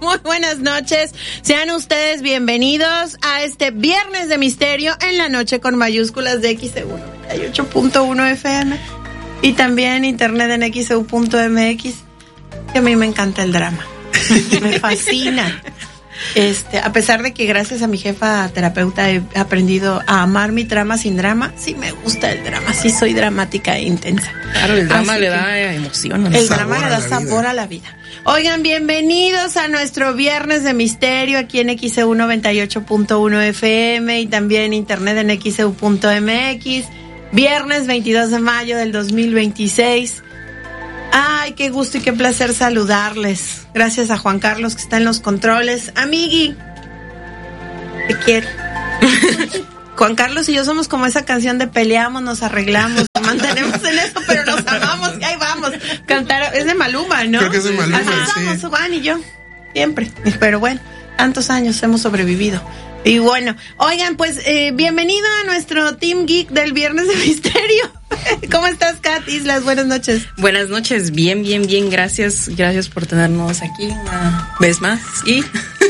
Muy buenas noches. Sean ustedes bienvenidos a este Viernes de Misterio en la noche con mayúsculas de XEU 98.1 FM y también internet en XEU.mx. Que a mí me encanta el drama. Me fascina. A pesar de que gracias a mi jefa terapeuta he aprendido a amar mi trama sin drama, sí me gusta el drama, sí soy dramática e intensa. Claro, el drama le da emoción. El drama le da sabor a la vida. Oigan, bienvenidos a nuestro Viernes de Misterio aquí en XEU 98.1 FM y también internet en XEU.mx. Viernes 22 de mayo del 2026. Ay, qué gusto y qué placer saludarles. Gracias a Juan Carlos que está en los controles. Amigui, te quiero. Juan Carlos y yo somos como esa canción de peleamos, nos arreglamos, nos mantenemos en eso, pero nos amamos y ahí vamos. Cantar, es de Maluma, ¿no? Creo que es de Maluma, así somos, Juan y yo, siempre. Pero bueno, tantos años hemos sobrevivido. Y bueno, oigan, pues bienvenido a nuestro Team Geek del Viernes de Misterio. ¿Cómo estás, Kat Islas? Buenas noches. Buenas noches, bien, gracias por tenernos aquí una vez más y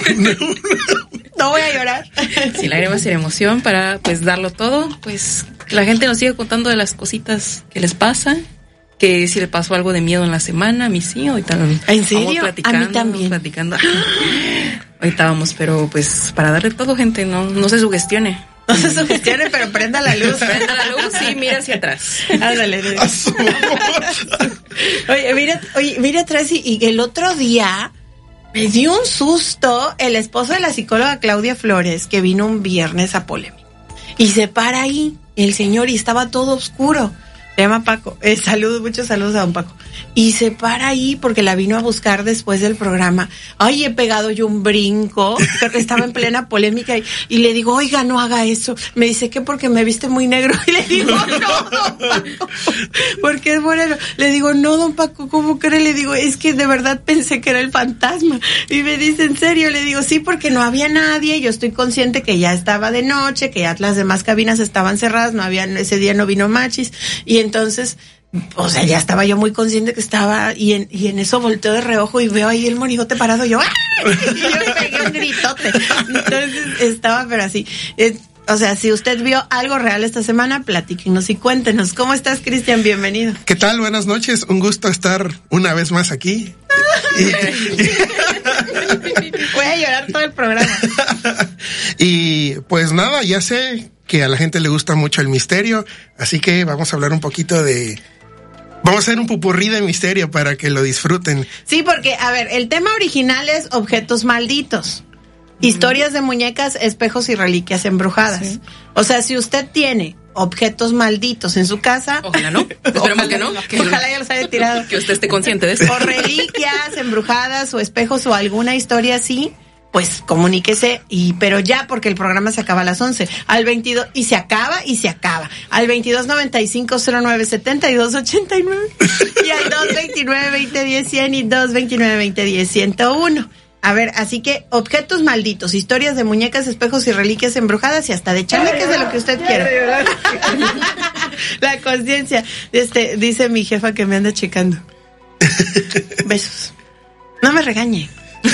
no voy a llorar. Sí, lágrimas y emoción para pues darlo todo, pues que la gente nos siga contando de las cositas que les pasan, que si le pasó algo de miedo en la semana, a mí sí, ahorita ¿en serio? A mí también. Ahorita vamos, pero pues para darle todo, gente, no se sugestione. No se sugestione, pero prenda la luz. Prenda la luz y mira hacia atrás. Ándale. Oye, mira atrás y el otro día me dio un susto el esposo de la psicóloga Claudia Flores, que vino un viernes a Polémica. Y se para ahí el señor y estaba todo oscuro. Se llama Paco. Muchos saludos a don Paco. Y se para ahí porque la vino a buscar después del programa. Ay, he pegado yo un brinco, porque estaba en plena polémica y le digo, oiga, no haga eso. Me dice que porque me viste muy negro. Y le digo, no, don Paco, porque es moreno. Le digo, no, don Paco, ¿cómo cree? Le digo, es que de verdad pensé que era el fantasma. Y me dice, ¿en serio? Le digo, sí, porque no había nadie. Yo estoy consciente que ya estaba de noche, que ya las demás cabinas estaban cerradas, ese día no vino Machis. Y entonces, o sea, ya estaba yo muy consciente que estaba, y en eso volteo de reojo y veo ahí el monigote parado, yo, ¡ay! Y yo pegué un gritote. Entonces estaba, pero así. O sea, si usted vio algo real esta semana, platíquenos y cuéntenos. ¿Cómo estás, Cristian? Bienvenido. ¿Qué tal? Buenas noches. Un gusto estar una vez más aquí. Voy a llorar todo el programa. Y pues nada, ya sé que a la gente le gusta mucho el misterio, así que vamos a hablar un poquito vamos a hacer un popurrí de misterio para que lo disfruten. Sí, porque, a ver, el tema original es objetos malditos. Historias de muñecas, espejos y reliquias embrujadas. Sí. O sea, si usted tiene objetos malditos en su casa... Ojalá no. Esperemos que no. Ojalá ya los haya tirado. Que usted esté consciente de eso. O reliquias embrujadas o espejos o alguna historia así, pues comuníquese, pero ya, porque el programa se acaba a las 11. Al 22, y se acaba. Al 2295-0972-89 y al 229-2010-100 y 229-2010-101. A ver, así que objetos malditos, historias de muñecas, espejos y reliquias embrujadas y hasta de chaneques de lo que usted quiera. La conciencia. Dice mi jefa que me anda checando. Besos. No me regañe.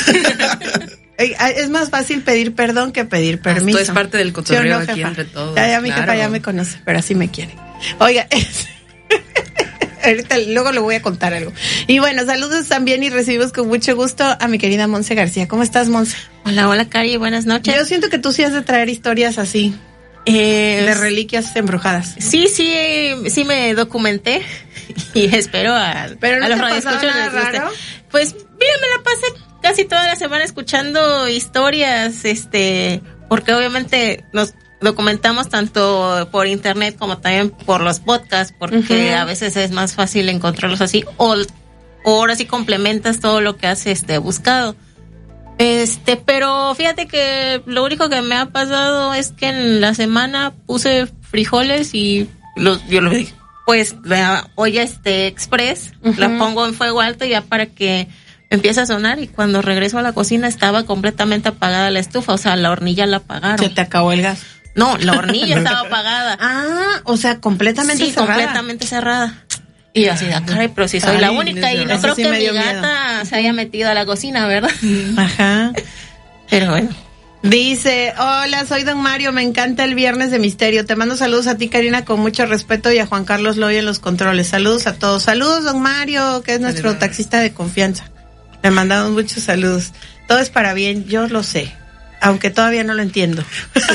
Es más fácil pedir perdón que pedir permiso. Esto es parte del cotorreo aquí entre todos. Ya mi jefa ya me conoce, pero así me quiere. Oiga, ahorita luego le voy a contar algo. Y bueno, saludos también y recibimos con mucho gusto a mi querida Monse García. ¿Cómo estás, Monse? Hola, Cari, buenas noches. Yo siento que tú sí has de traer historias así, de reliquias embrujadas. Sí me documenté y espero ¿Pero no a los te pasaba nada raro? Pues, mira, me la pasé casi toda la semana escuchando historias, porque obviamente nos documentamos tanto por internet como también por los podcasts, porque a veces es más fácil encontrarlos así, o ahora sí complementas todo lo que has buscado. Pero fíjate que lo único que me ha pasado es que en la semana puse frijoles y yo lo dije, pues la olla express, la pongo en fuego alto ya para que empieza a sonar, y cuando regreso a la cocina estaba completamente apagada la estufa, o sea, la hornilla la apagaron. ¿Se te acabó el gas? No, la hornilla estaba apagada. Ah, o sea, completamente cerrada. Sí, completamente cerrada. Y así, caray, pero si soy la Ay, única y no eso creo sí que me mi dio gata se haya metido a la cocina, ¿verdad? Ajá. Pero bueno. Dice, hola, soy Don Mario, me encanta el Viernes de Misterio. Te mando saludos a ti, Karina, con mucho respeto, y a Juan Carlos Loy en los controles. Saludos a todos. Saludos, Don Mario, que es nuestro Saludos. taxista de confianza. Le mandamos muchos saludos. Todo es para bien, yo lo sé, aunque todavía no lo entiendo.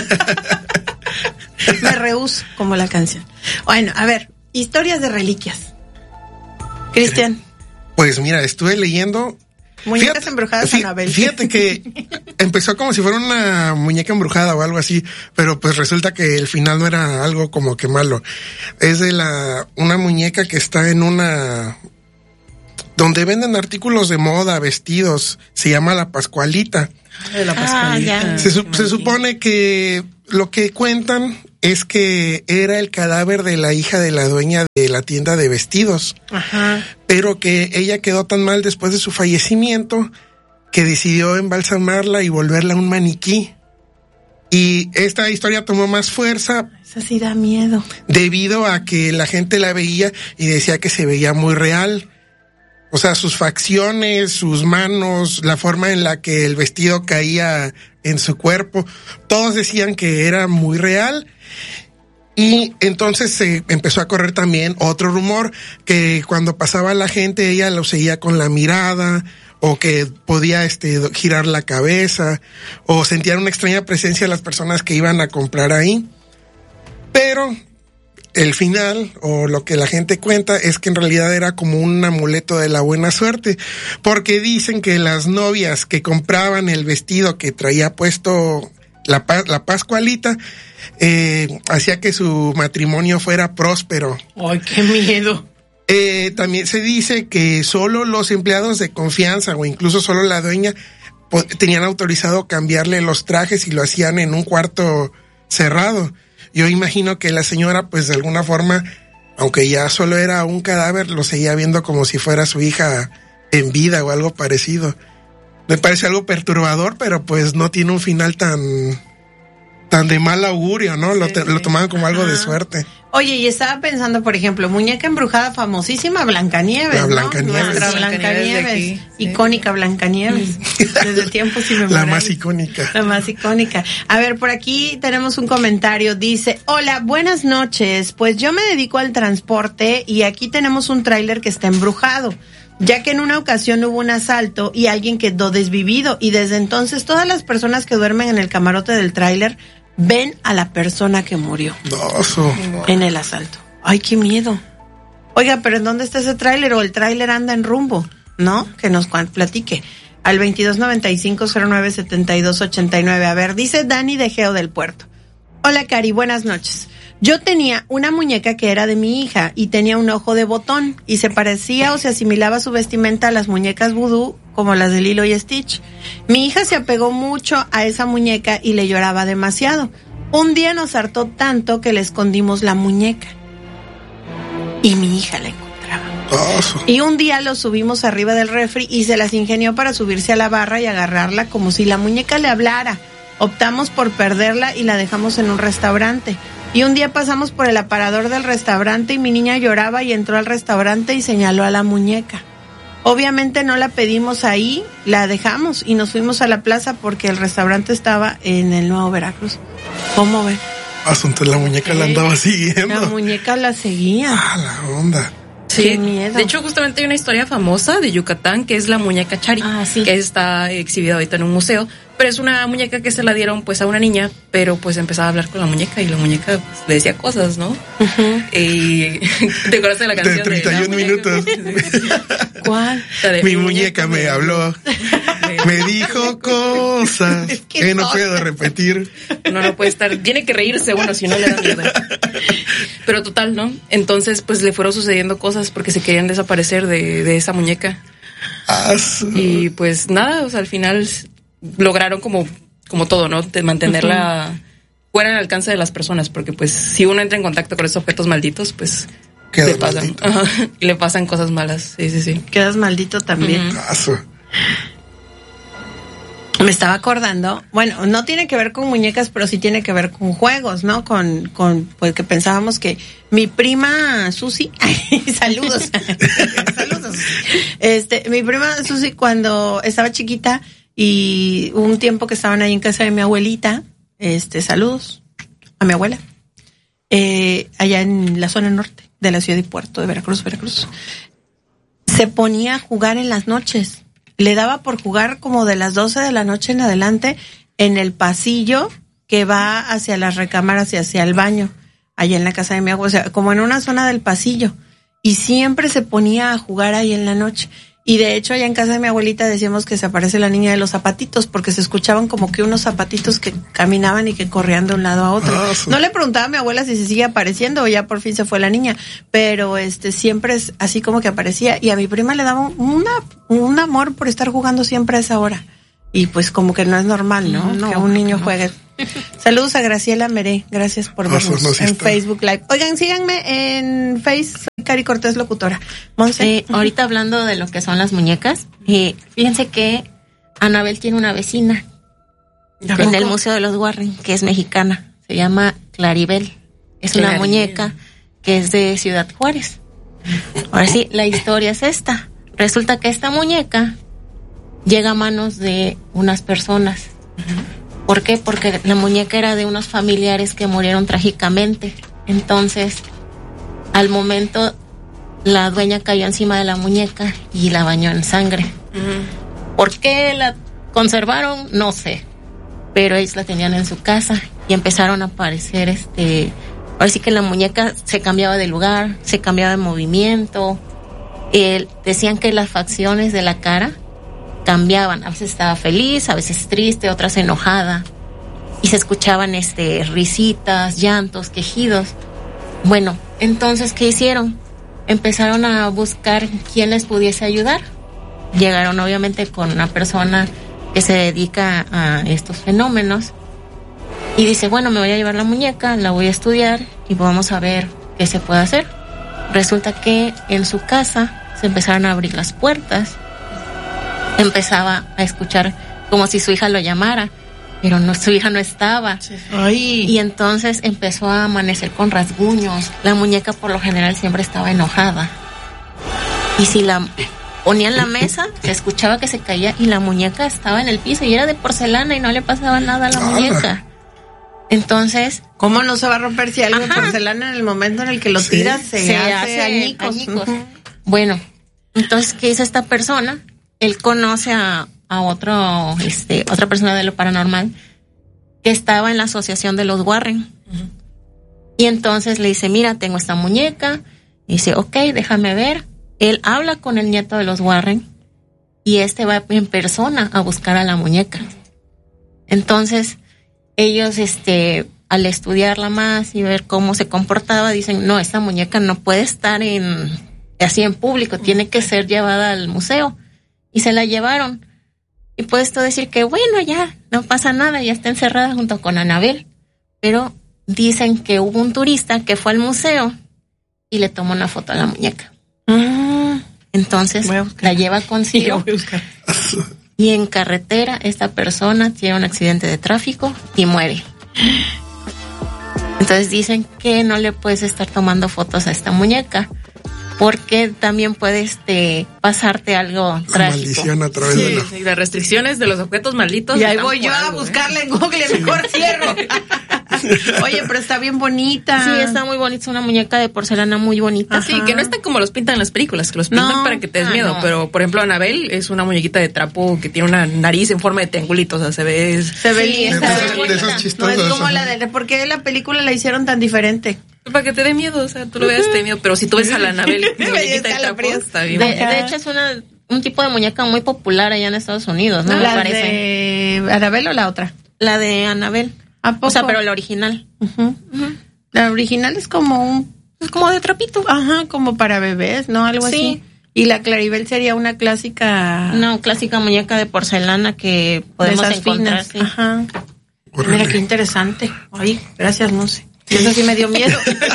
Me rehúso, como la canción. Bueno, a ver, historias de reliquias. Cristian, Pues mira, estuve leyendo. muñecas embrujadas, Anabel. Fíjate que empezó como si fuera una muñeca embrujada o algo así, pero pues resulta que el final no era algo como que malo. Es de una muñeca que está en donde venden artículos de moda, vestidos, se llama la Pascualita. De la Pascualita. ya. Se supone que lo que cuentan es que era el cadáver de la hija de la dueña de la tienda de vestidos. Ajá. Pero que ella quedó tan mal después de su fallecimiento que decidió embalsamarla y volverla un maniquí. Y esta historia tomó más fuerza Esa sí da miedo. debido a que la gente la veía y decía que se veía muy real. O sea, sus facciones, sus manos, la forma en la que el vestido caía en su cuerpo, todos decían que era muy real. Y entonces se empezó a correr también otro rumor, que cuando pasaba la gente ella lo seguía con la mirada, o que podía girar la cabeza, o sentían una extraña presencia de las personas que iban a comprar ahí. Pero el final, o lo que la gente cuenta, es que en realidad era como un amuleto de la buena suerte, porque dicen que las novias que compraban el vestido que traía puesto la Pascualita, hacía que su matrimonio fuera próspero. Ay, qué miedo. También se dice que solo los empleados de confianza, o incluso solo la dueña, tenían autorizado cambiarle los trajes, y lo hacían en un cuarto cerrado. Yo imagino que la señora, pues de alguna forma, aunque ya solo era un cadáver, lo seguía viendo como si fuera su hija en vida o algo parecido. Me parece algo perturbador, pero pues no tiene un final tan de mal augurio, ¿no? Sí, Lo tomaban como algo de ajá. suerte. Oye, y estaba pensando, por ejemplo, muñeca embrujada famosísima, Blancanieves, La ¿no? Blancanieves. Nuestra Blancanieves de Blancanieves, aquí, sí. icónica Blancanieves, desde tiempos La inmemoriales. más icónica. La más icónica. A ver, por aquí tenemos un comentario. Dice, hola, buenas noches. Pues yo me dedico al transporte y aquí tenemos un tráiler que está embrujado, ya que en una ocasión hubo un asalto y alguien quedó desvivido, y desde entonces todas las personas que duermen en el camarote del tráiler ven a la persona que murió en el asalto. Ay, qué miedo. Oiga, pero ¿en dónde está ese tráiler? O el tráiler anda en rumbo, ¿no? Que nos platique. Al 2295-097289. A ver, dice Dani de Geo del Puerto. Hola, Cari, buenas noches. Yo tenía una muñeca que era de mi hija y tenía un ojo de botón y se parecía o se asimilaba a su vestimenta a las muñecas vudú como las de Lilo y Stitch. Mi hija se apegó mucho a esa muñeca y le lloraba demasiado. Un día nos hartó tanto que le escondimos la muñeca y mi hija la encontraba. Y un día lo subimos arriba del refri y se las ingenió para subirse a la barra y agarrarla como si la muñeca le hablara. Optamos por perderla y la dejamos en un restaurante. Y un día pasamos por el aparador del restaurante y mi niña lloraba y entró al restaurante y señaló a la muñeca. Obviamente no la pedimos ahí, la dejamos y nos fuimos a la plaza porque el restaurante estaba en el Nuevo Veracruz. ¿Cómo ve? Asunto, la muñeca la andaba siguiendo. La muñeca la seguía. Ah, la onda. Sí, Qué miedo. de hecho justamente hay una historia famosa de Yucatán que es la muñeca Chari, Ah, sí. que está exhibida ahorita en un museo, pero es una muñeca que se la dieron pues a una niña, pero pues empezaba a hablar con la muñeca y la muñeca pues, le decía cosas, ¿no? Y ¿te acuerdas de la canción De 31 la muñeca? minutos. ¿Cuál? La de, Mi muñeca me habló, me dijo cosas ¿Qué que no cosa? puedo repetir. No puede estar, tiene que reírse, bueno, si no le da miedo. Pero total, ¿no? Entonces, pues le fueron sucediendo cosas porque se querían desaparecer de esa muñeca. Y pues nada, o sea, al final lograron como todo, ¿no? De mantenerla fuera del alcance de las personas, porque pues si uno entra en contacto con esos objetos malditos, pues Queda le pasan, maldito. ajá, le pasan cosas malas. Sí. Quedas maldito también. Caso. me estaba acordando, bueno, no tiene que ver con muñecas, pero sí tiene que ver con juegos, ¿no? Pues que pensábamos que mi prima Susi, saludos, saludos. Mi prima Susi cuando estaba chiquita y un tiempo que estaban ahí en casa de mi abuelita, saludos a mi abuela, allá en la zona norte de la ciudad de Puerto de Veracruz, se ponía a jugar en las noches. Le daba por jugar como de las 12 de la noche en adelante en el pasillo que va hacia las recámaras y hacia el baño, allá en la casa de mi abuela, o sea, como en una zona del pasillo. Y siempre se ponía a jugar ahí en la noche. Y de hecho, allá en casa de mi abuelita decíamos que se aparece la niña de los zapatitos, porque se escuchaban como que unos zapatitos que caminaban y que corrían de un lado a otro. No le preguntaba a mi abuela si se sigue apareciendo o ya por fin se fue la niña, pero siempre es así como que aparecía. Y a mi prima le daba un amor por estar jugando siempre a esa hora. Y pues como que no es normal, ¿no? Que un niño juegue. Saludos a Graciela Meré, gracias por vernos en Facebook Live. Oigan, síganme en Facebook, soy Cari Cortés Locutora. Monse. Ahorita hablando de lo que son las muñecas, fíjense que Anabel tiene una vecina en el Museo de los Warren, que es mexicana, se llama Claribel. Es una muñeca que es de Ciudad Juárez. Ahora sí, la historia es esta. Resulta que esta muñeca llega a manos de unas personas. ¿Por qué? Porque la muñeca era de unos familiares que murieron trágicamente. Entonces, al momento, la dueña cayó encima de la muñeca y la bañó en sangre. ¿Por qué la conservaron? No sé. Pero ellos la tenían en su casa y empezaron a aparecer, ahora sí que la muñeca se cambiaba de lugar, se cambiaba de movimiento. Decían que las facciones de la cara cambiaban, a veces estaba feliz, a veces triste, otras enojada, y se escuchaban risitas, llantos, quejidos. Bueno, entonces, ¿qué hicieron? Empezaron a buscar quién les pudiese ayudar. Llegaron obviamente con una persona que se dedica a estos fenómenos y dice, bueno, me voy a llevar la muñeca, la voy a estudiar y vamos a ver qué se puede hacer. Resulta que en su casa se empezaron a abrir las puertas. Empezaba a escuchar como si su hija lo llamara, pero no, su hija no estaba. Ay. Y entonces empezó a amanecer con rasguños. La muñeca por lo general siempre estaba enojada. Y si la ponía en la mesa, se escuchaba que se caía y la muñeca estaba en el piso y era de porcelana y no le pasaba nada a la muñeca. Entonces, ¿cómo no se va a romper si algo de porcelana en el momento en el que lo tiras se hace añicos? Bueno, entonces, ¿qué hizo esta persona? Él conoce a otra persona de lo paranormal que estaba en la asociación de los Warren. Y entonces le dice, mira, tengo esta muñeca. Y dice, ok, déjame ver. Él habla con el nieto de los Warren y va en persona a buscar a la muñeca. Entonces, ellos, al estudiarla más y ver cómo se comportaba, dicen, no, esta muñeca no puede estar así en público, tiene que ser llevada al museo. Y se la llevaron. Y puedo decir que bueno, ya no pasa nada, ya está encerrada junto con Anabel. Pero dicen que hubo un turista que fue al museo y le tomó una foto a la muñeca. Entonces la lleva consigo. Y en carretera esta persona tiene un accidente de tráfico y muere. Entonces dicen que no le puedes estar tomando fotos a esta muñeca, porque también puede pasarte algo trágico. Maldición a través de y las restricciones de los objetos malditos. Y ahí voy yo a buscarla en Google, mejor cierro. Oye, pero está bien bonita. Sí, está muy bonita, es una muñeca de porcelana muy bonita. Sí, que no está como los pintan en las películas, que los pintan para que te des miedo. No. Pero, por ejemplo, Anabel es una muñequita de trapo que tiene una nariz en forma de triangulito, o sea, se ve linda. De esos chistosos. No es como ¿por qué la película la hicieron tan diferente? Para que te dé miedo, o sea, tú lo veas, te dé miedo, pero si tú ves a la Anabel, muñequita de trapo, está bien. De hecho, es un tipo de muñeca muy popular allá en Estados Unidos, ¿no? ¿La de Anabel o la otra? La de Anabel. ¿A poco? O sea, pero la original. La original es como es como de trapito. Ajá, como para bebés, ¿no? Algo así. Y la Claribel sería una clásica... No, clásica muñeca de porcelana que podemos encontrar. Sí. Ajá. Mira, qué interesante. Ay, gracias, Monse. Eso sí me dio miedo.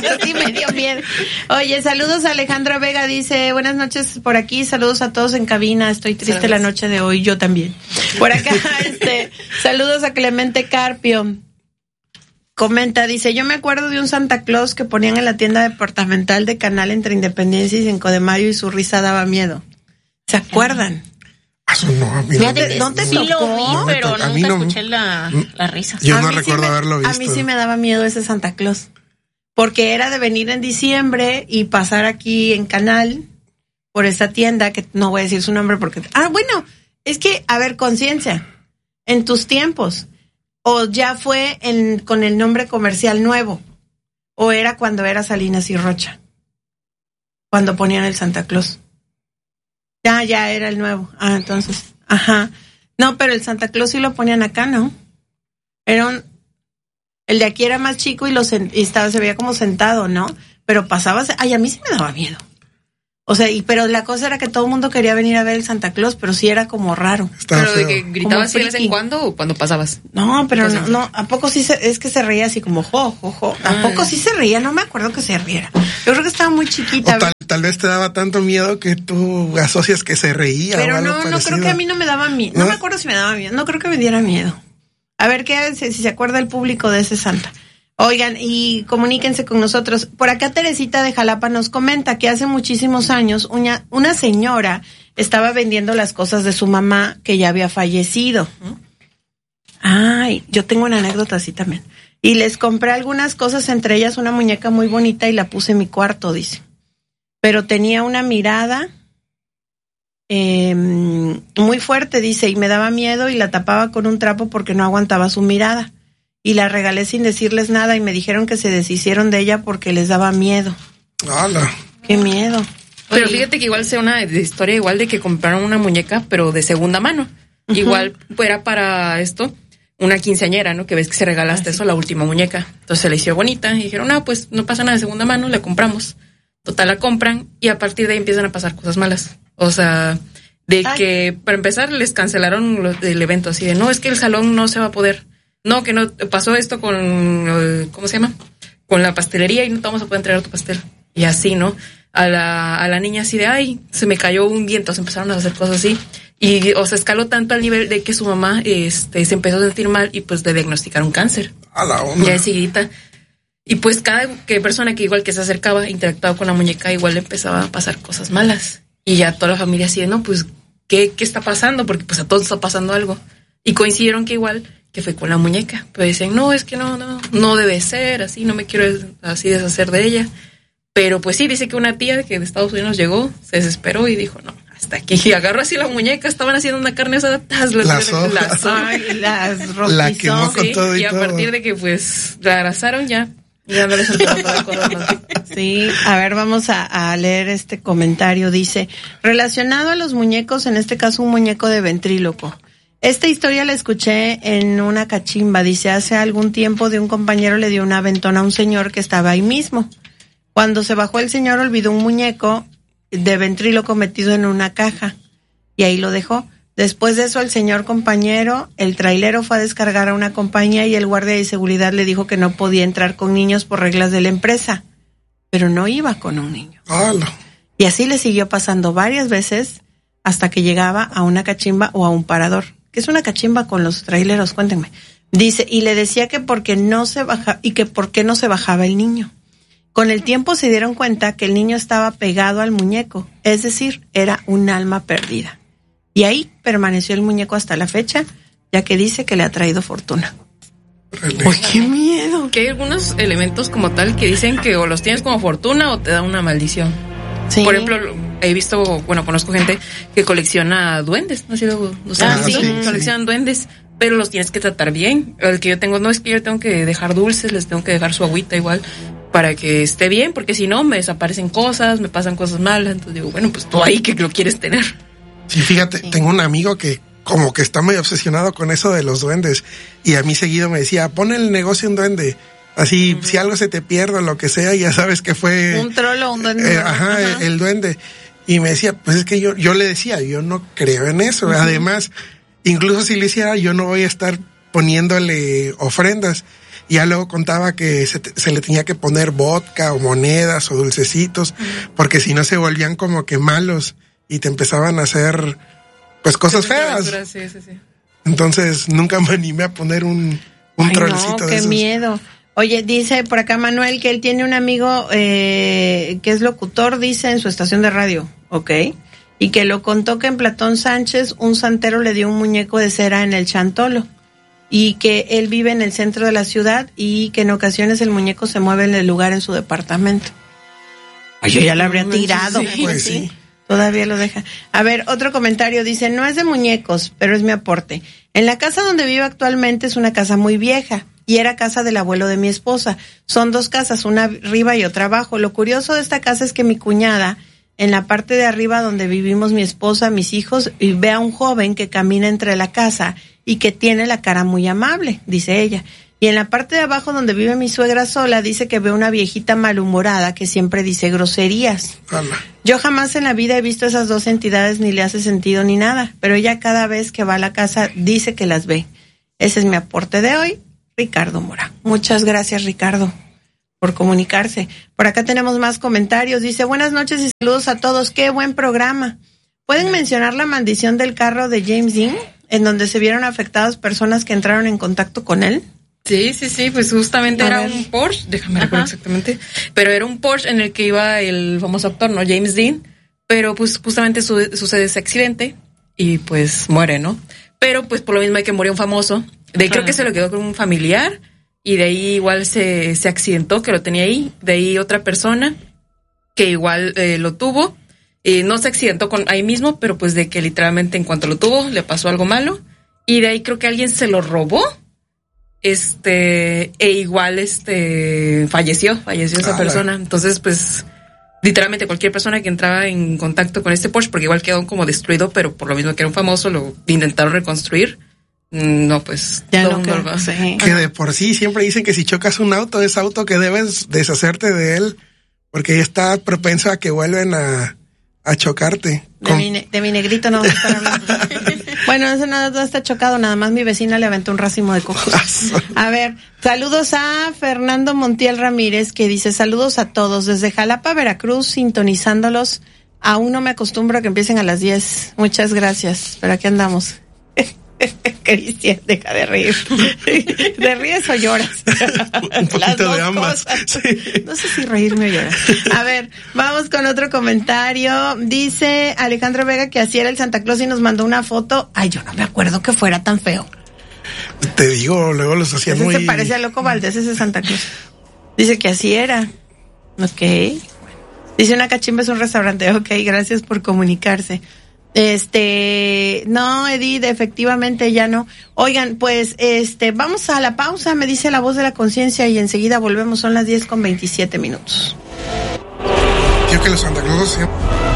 Oye, saludos a Alejandra Vega, dice, buenas noches por aquí, saludos a todos en cabina, estoy triste la noche de hoy, yo también. Por acá, saludos a Clemente Carpio. Comenta, dice, yo me acuerdo de un Santa Claus que ponían en la tienda departamental de Canal entre Independencia y Cinco de Mayo y su risa daba miedo. ¿Se acuerdan? Eso no, a mí ¿No te sí tocó? lo vi, pero a mí nunca no, escuché la risa. Yo no recuerdo haberlo visto. A mí sí me daba miedo ese Santa Claus. Porque era de venir en diciembre y pasar aquí en Canal por esa tienda, que no voy a decir su nombre porque... bueno, es que, a ver, conciencia, en tus tiempos, o ya fue con el nombre comercial nuevo, o era cuando era Salinas y Rocha, cuando ponían el Santa Claus. Ya era el nuevo. Entonces, ajá. No, pero el Santa Claus sí lo ponían acá, ¿no? El de aquí era más chico y se veía como sentado, ¿no? Pero pasabas, a mí sí me daba miedo. O sea, pero la cosa era que todo el mundo quería venir a ver el Santa Claus, pero sí era como raro. Pero de que gritabas de vez en cuando o cuando pasabas. No, pero no, ¿a poco sí es que se reía así como jo? ¿A poco sí se reía? No me acuerdo que se riera. Yo creo que estaba muy chiquita. Tal vez te daba tanto miedo que tú asocias que se reía. Pero no creo que a mí no me daba miedo. No me acuerdo si me daba miedo. No creo que me diera miedo. A ver si se acuerda el público de ese Santa. Oigan, y comuníquense con nosotros. Por acá Teresita de Jalapa nos comenta que hace muchísimos años una señora estaba vendiendo las cosas de su mamá que ya había fallecido. Yo tengo una anécdota así también. Y les compré algunas cosas, entre ellas una muñeca muy bonita y la puse en mi cuarto, dice. Pero tenía una mirada muy fuerte, dice, y me daba miedo y la tapaba con un trapo porque no aguantaba su mirada. Y la regalé sin decirles nada y me dijeron que se deshicieron de ella porque les daba miedo. ¡Hala! ¡Qué miedo! Pero fíjate que igual sea una historia igual de que compraron una muñeca, pero de segunda mano. Uh-huh. Igual era para esto una quinceañera, ¿no? Que ves que se regalaste eso, la última muñeca. Entonces se le hizo bonita y dijeron, pues no pasa nada de segunda mano, la compramos. Total, la compran y a partir de ahí empiezan a pasar cosas malas. O sea, que para empezar les cancelaron el evento así de, no, es que el salón no se va a poder. No, que no pasó esto con, ¿cómo se llama? Con la pastelería y no te vamos a poder entregar tu pastel. Y así, ¿no? A la niña así de, se me cayó un viento, se empezaron a hacer cosas así. Y, escaló tanto al nivel de que su mamá, se empezó a sentir mal y pues le diagnosticaron cáncer. A la onda. Ya seguidita. Y pues cada persona que igual que se acercaba, interactuaba con la muñeca, igual le empezaba a pasar cosas malas. Y ya toda la familia así de, no, pues, ¿qué está pasando? Porque pues a todos está pasando algo. Y coincidieron que igual, que fue con la muñeca. Pero dicen, no, es que no debe ser así, no me quiero así deshacer de ella. Pero pues sí, dice que una tía que de Estados Unidos llegó, se desesperó y dijo, no, hasta aquí. Y agarró así la muñeca, estaban haciendo una carne asada, las rostizó. La quemó con todo y a partir de que pues la abrazaron ya no les alcanzó cosas más. Sí, a ver, vamos a leer este comentario. Dice, relacionado a los muñecos, en este caso un muñeco de ventríloco. Esta historia la escuché en una cachimba. Dice, hace algún tiempo de un compañero le dio una aventón a un señor que estaba ahí mismo. Cuando se bajó el señor olvidó un muñeco de ventríloco metido en una caja y ahí lo dejó. Después de eso el señor compañero, el trailero, fue a descargar a una compañía y el guardia de seguridad le dijo que no podía entrar con niños por reglas de la empresa, pero no iba con un niño. ¡Hala! Y así le siguió pasando varias veces hasta que llegaba a una cachimba o a un parador. ¿Qué es una cachimba con los traileros? Cuéntenme. Dice, y le decía que por qué no se bajaba el niño. Con el tiempo se dieron cuenta que el niño estaba pegado al muñeco, es decir, era un alma perdida. Y ahí permaneció el muñeco hasta la fecha, ya que dice que le ha traído fortuna. ¡Uy, qué miedo! Que hay algunos elementos como tal que dicen que o los tienes como fortuna o te da una maldición. Sí. Por ejemplo, conozco gente que colecciona duendes, ¿no? Coleccionan duendes, pero los tienes que tratar bien. El que yo tengo, no es que yo tengo que dejar dulces, les tengo que dejar su agüita igual para que esté bien, porque si no me desaparecen cosas, me pasan cosas malas. Entonces digo, bueno, pues tú ahí que lo quieres tener. Sí, fíjate, tengo un amigo que como que está muy obsesionado con eso de los duendes y a mí seguido me decía, pon el negocio en duende. Así, si algo se te pierde o lo que sea, ya sabes que fue... un trolo o un duende. El duende. Y me decía, pues es que yo le decía, yo no creo en eso. Uh-huh. Además, incluso si lo hiciera, yo no voy a estar poniéndole ofrendas. Y ya luego contaba que se le tenía que poner vodka o monedas o dulcecitos, porque si no se volvían como que malos y te empezaban a hacer, pues, cosas feas. Sí. Entonces nunca me animé a poner un trolecito no, de qué esos. miedo. Oye, dice por acá Manuel que él tiene un amigo que es locutor, dice, en su estación de radio, ¿ok? Y que lo contó que en Platón Sánchez un santero le dio un muñeco de cera en el Chantolo. Y que él vive en el centro de la ciudad y que en ocasiones el muñeco se mueve en el lugar en su departamento. Ay, yo ya lo habría tirado. Sí, pues sí. Todavía lo deja. A ver, otro comentario dice, no es de muñecos, pero es mi aporte. En la casa donde vivo actualmente es una casa muy vieja y era casa del abuelo de mi esposa. Son 2 casas, una arriba y otra abajo. Lo curioso de esta casa es que mi cuñada, en la parte de arriba donde vivimos mi esposa, mis hijos, y ve a un joven que camina entre la casa y que tiene la cara muy amable, dice ella. Y en la parte de abajo donde vive mi suegra sola, dice que ve una viejita malhumorada que siempre dice groserías. Ala. Yo jamás en la vida he visto esas 2 entidades, ni le hace sentido ni nada, pero ella cada vez que va a la casa dice que las ve. Ese es mi aporte de hoy, Ricardo Mora. Muchas gracias, Ricardo, por comunicarse. Por acá tenemos más comentarios. Dice, buenas noches y saludos a todos. Qué buen programa. ¿Pueden mencionar la maldición del carro de James Dean, en donde se vieron afectadas personas que entraron en contacto con él? Sí, pues justamente era un Porsche, déjame recordar exactamente, pero era un Porsche en el que iba el famoso actor, ¿no? James Dean, pero pues justamente sucede ese accidente y pues muere, ¿no? Pero pues por lo mismo hay que murió un famoso, de ahí creo que se lo quedó con un familiar y de ahí igual se accidentó, que lo tenía ahí, de ahí otra persona que igual lo tuvo, no se accidentó ahí mismo, pero pues de que literalmente en cuanto lo tuvo le pasó algo malo y de ahí creo que alguien se lo robó. E igual falleció esa persona. Entonces, pues, literalmente cualquier persona que entraba en contacto con este Porsche, porque igual quedó como destruido, pero por lo mismo que era un famoso, lo intentaron reconstruir. No, pues, ya no no va. Sí. Que de por sí siempre dicen que si chocas un auto, es auto que debes deshacerte de él, porque está propenso a que vuelven a chocarte. De mi negrito no vamos a estar hablando. Bueno, ese no está chocado, nada más mi vecina le aventó un racimo de cocos. A ver, saludos a Fernando Montiel Ramírez, que dice, saludos a todos, desde Jalapa, Veracruz, sintonizándolos. Aún no me acostumbro a que empiecen a las 10. Muchas gracias, pero aquí andamos. Cristian, deja de reír. ¿Te ríes o lloras? Un poquito de ambas. Sí. No sé si reírme o llorar. A ver, vamos con otro comentario. Dice Alejandro Vega que así era el Santa Claus y nos mandó una foto. Ay, yo no me acuerdo que fuera tan feo. Te digo, luego los hacían muy... Se parece a Loco Valdés, ese Santa Claus. Dice que así era. Ok. Dice una cachimba es un restaurante. Ok, gracias por comunicarse. No, Edith, efectivamente ya no. Oigan, pues, vamos a la pausa, me dice la voz de la conciencia y enseguida volvemos, son las 10:27. Creo que los Santa Claus